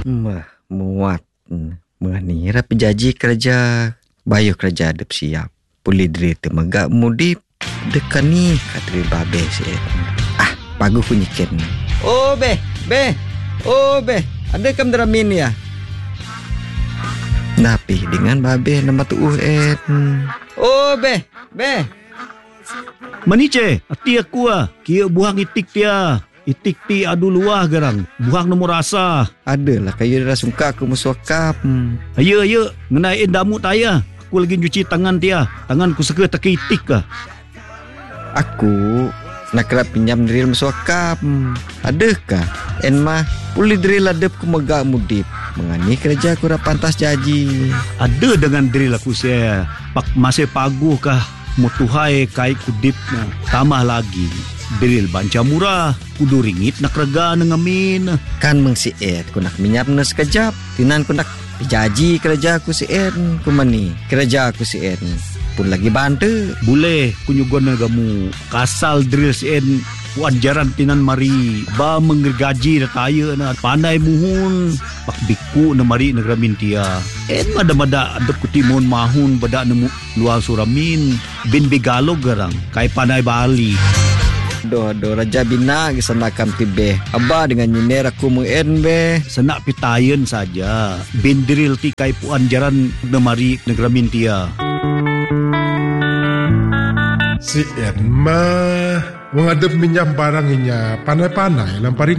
Muat. Mengira penjanji kerja. Bayu kerja ada siap. Pulih diri temegak mudip. Dekan ni katri babe si. Bagus punyikin. Oh be. Ada kam deramin ya? Napi dengan babe nama tu Oh be. Manice, ati aku kia buang itik dia. Itik ti adu luah garang. Buang nombor rasa. Adalah kayu dah sungka aku musuakap. Ayo, ngenain damu taya. Aku lagi cuci tangan dia. Tangan ku suka tak itik kah? Aku nak kerap pinjam drill musuakap. Adakah? Enmah pulih drill adep ku megak mudip. Mengani kerja aku dah pantas jaji. Ada dengan drill aku saya. Pak masih paguh kah? Mutuhai kai kudip na. Tambah lagi. Drill banca murah. Kudu ringit nak rega nengamin. Kan mengsiet ku nak minyap na sekejap. Tinan ku nak pijaji kerja aku siet. Kumani kerja aku siet. Pun lagi bantu. Boleh kunyugon na gamu. Kasal drill siet. Wajaran tinan mari. Ba menggergaji na tayo na. Pandai muhun. Pak biku na mari nagramin tia. Mada-mada adap ku timon mahun. Bada na luar suramin. Bin bigalog garang. Kay pandai bali. Doh raja bina gisanakam tibe. Aba dengan nyiner aku muen be. Senak pitayen saja. Bin drill ti kay puan jaran na mari nagramin tia. Si Edma menghadap minyak barang inya pandai-pandai lampari